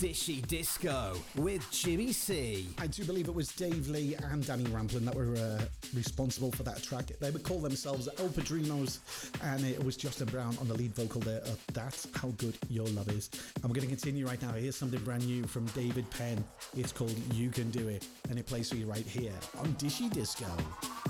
Dishy Disco with Jimmy C. I do believe it was Dave Lee and Danny Ramplin that were responsible for that track. They would call themselves El Padrinos, and it was Justin Brown on the lead vocal there. That's How Good Your Love Is. And we're going to continue right now. Here's something brand new from David Penn. It's called You Can Do It, and it plays for you right here on Dishy Disco.